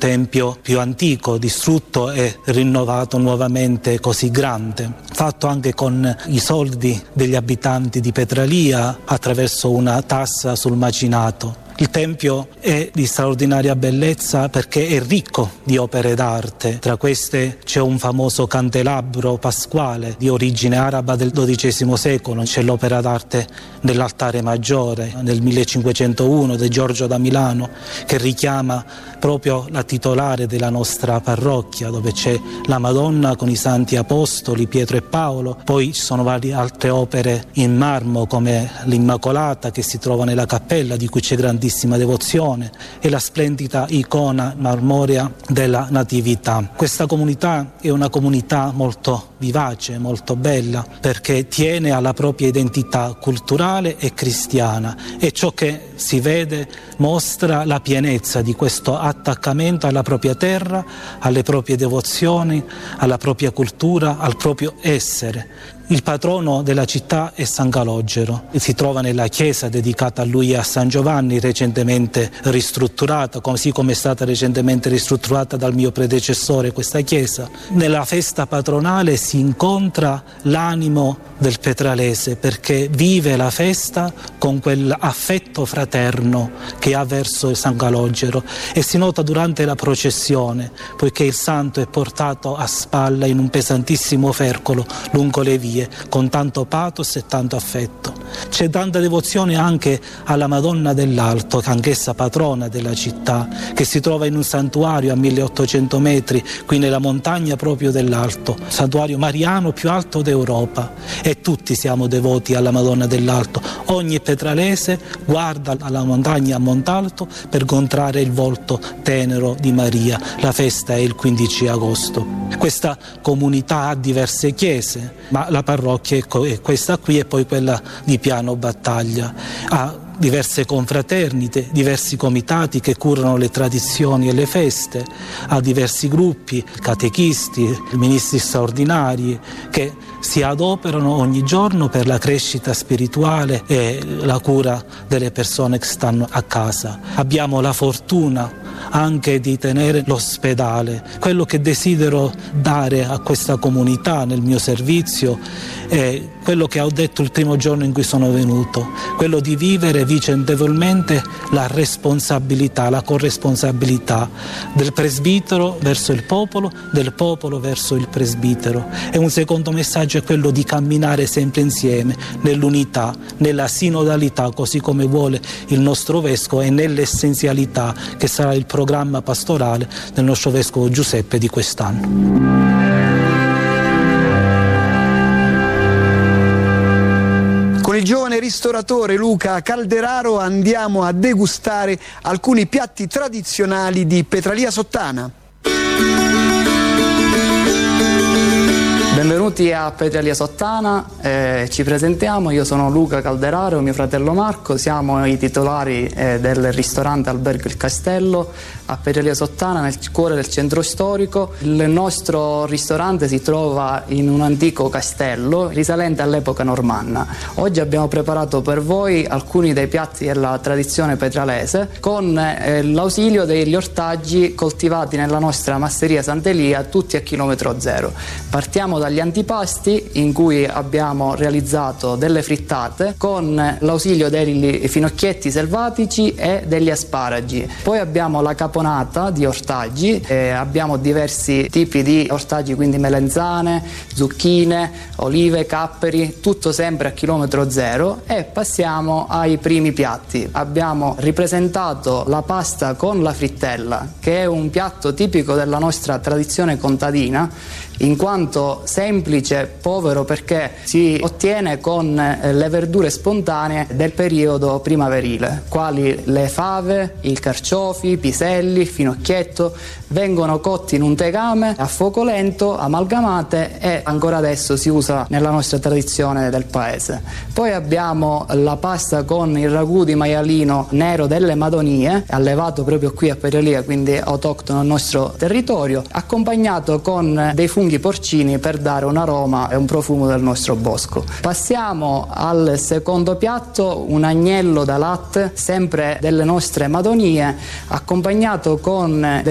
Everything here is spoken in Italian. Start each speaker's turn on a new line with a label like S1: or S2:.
S1: tempio più antico, distrutto e rinnovato nuovamente così grande, fatto anche con i soldi degli abitanti di Petralia attraverso una tassa sul macinato. Il tempio è di straordinaria bellezza perché è ricco di opere d'arte. Tra queste c'è un famoso candelabro pasquale di origine araba del XII secolo. C'è l'opera d'arte dell'altare maggiore nel 1501 di Giorgio da Milano, che richiama proprio la titolare della nostra parrocchia, dove c'è la Madonna con i santi apostoli Pietro e Paolo. Poi ci sono varie altre opere in marmo come l'Immacolata che si trova nella cappella, di cui c'è grandissima devozione, e la splendida icona marmorea della Natività. Questa comunità è una comunità molto vivace, molto bella, perché tiene alla propria identità culturale e cristiana, e ciò che si vede mostra la pienezza di questo attaccamento alla propria terra, alle proprie devozioni, alla propria cultura, al proprio essere. Il patrono della città è San Calogero, si trova nella chiesa dedicata a lui e a San Giovanni, recentemente ristrutturata, così come è stata recentemente ristrutturata dal mio predecessore questa chiesa. Nella festa patronale si incontra l'animo del petralese, perché vive la festa con quell'affetto fraterno che ha verso San Calogero, e si nota durante la processione, poiché il santo è portato a spalla in un pesantissimo fercolo lungo le vie, con tanto pathos e tanto affetto. C'è tanta devozione anche alla Madonna dell'Alto, che anch'essa patrona della città, che si trova in un santuario a 1800 metri, qui nella montagna proprio dell'Alto, santuario mariano più alto d'Europa, e tutti siamo devoti alla Madonna dell'Alto. Ogni petralese guarda alla montagna a Montalto per incontrare il volto tenero di Maria. La festa è il 15 agosto. Questa comunità ha diverse chiese, ma la parrocchia è questa qui e poi quella di Piano Battaglia. Ha diverse confraternite, diversi comitati che curano le tradizioni e le feste, ha diversi gruppi, catechisti, ministri straordinari che si adoperano ogni giorno per la crescita spirituale e la cura delle persone che stanno a casa. Abbiamo la fortuna anche di tenere l'ospedale. Quello che desidero dare a questa comunità nel mio servizio è quello che ho detto il primo giorno in cui sono venuto, quello di vivere vicendevolmente la responsabilità, la corresponsabilità del presbitero verso il popolo, del popolo verso il presbitero. E un secondo messaggio è quello di camminare sempre insieme, nell'unità, nella sinodalità, così come vuole il nostro vescovo, e nell'essenzialità che sarà il programma pastorale del nostro vescovo Giuseppe di quest'anno.
S2: Con il giovane ristoratore Luca Calderaro andiamo a degustare alcuni piatti tradizionali di Petralia Sottana.
S3: Benvenuti a Petralia Sottana, ci presentiamo, io sono Luca Calderaro, mio fratello Marco, siamo i titolari del ristorante Albergo Il Castello a Petralia Sottana, nel cuore del centro storico. Il nostro ristorante si trova in un antico castello risalente all'epoca normanna. Oggi abbiamo preparato per voi alcuni dei piatti della tradizione petralese con l'ausilio degli ortaggi coltivati nella nostra masseria Sant'Elia, tutti a chilometro zero. Partiamo dagli antipasti, in cui abbiamo realizzato delle frittate con l'ausilio dei finocchietti selvatici e degli asparagi. Poi abbiamo la caponata di ortaggi, abbiamo diversi tipi di ortaggi, quindi melenzane, zucchine, olive, capperi, tutto sempre a chilometro zero. E passiamo ai primi piatti. Abbiamo ripresentato la pasta con la frittella, che è un piatto tipico della nostra tradizione contadina, in quanto semplice, povero, perché si ottiene con le verdure spontanee del periodo primaverile, quali le fave, i carciofi, i piselli, il finocchietto. Vengono cotti in un tegame a fuoco lento, amalgamate, e ancora adesso si usa nella nostra tradizione del paese. Poi abbiamo la pasta con il ragù di maialino nero delle Madonie, allevato proprio qui a Petralia, quindi autoctono al nostro territorio, accompagnato con dei funghi porcini per dare un aroma e un profumo del nostro bosco. Passiamo al secondo piatto, un agnello da latte, sempre delle nostre Madonie, accompagnato con